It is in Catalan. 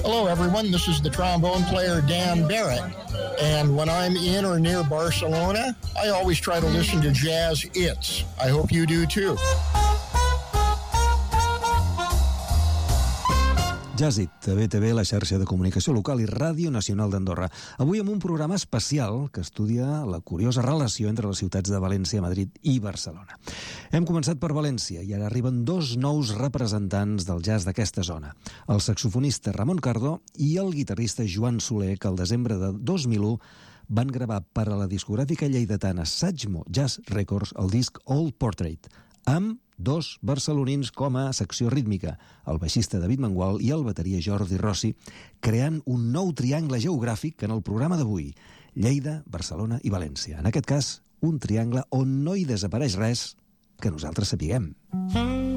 Hello, everyone. This is the trombone player Dan Barrett. And when I'm in or near Barcelona, I always try to listen to Jazz Hits. I hope you do too. Jazzit, de BTV, la xarxa de comunicació local i Ràdio Nacional d'Andorra. Avui amb un programa especial que estudia la curiosa relació entre les ciutats de València, Madrid i Barcelona. Hem començat per València i ara arriben dos nous representants del jazz d'aquesta zona. El saxofonista Ramon Cardó i el guitarrista Joan Soler, que el desembre de 2001 van gravar per a la discogràfica lleidatana Satchmo Jazz Records el disc Old Portrait, amb dos barcelonins com a secció rítmica, el baixista David Mangual i el bateria Jordi Rossi, creant un nou triangle geogràfic en el programa d'avui, Lleida, Barcelona i València. En aquest cas, un triangle on no hi desapareix res que nosaltres sapiguem.